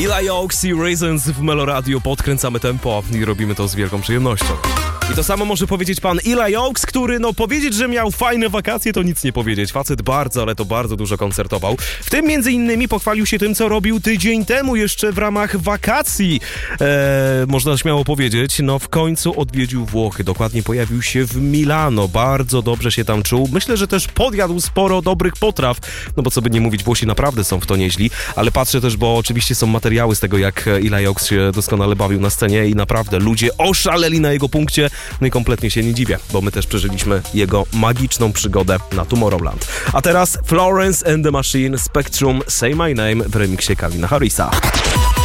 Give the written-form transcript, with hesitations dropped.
Eli Oaks i Reasons w Meloradio. Podkręcamy tempo i robimy to z wielką przyjemnością. I to samo może powiedzieć pan Eli Oaks, który powiedzieć, że miał fajne wakacje, to nic nie powiedzieć. Facet bardzo, ale to bardzo dużo koncertował. W tym między innymi pochwalił się tym, co robił tydzień temu jeszcze w ramach wakacji. Można śmiało powiedzieć, w końcu odwiedził Włochy. Dokładnie pojawił się w Milano. Bardzo dobrze się tam czuł. Myślę, że też podjadł sporo dobrych potraw. Bo co by nie mówić, Włosi naprawdę są w to nieźli. Ale patrzę też, bo oczywiście są materiały z tego, jak Eli Oaks się doskonale bawił na scenie i naprawdę ludzie oszaleli na jego punkcie. I kompletnie się nie dziwię, bo my też przeżyliśmy jego magiczną przygodę na Tomorrowland. A teraz Florence and the Machine, Spectrum, Say My Name w remiksie Calvina Harrisa.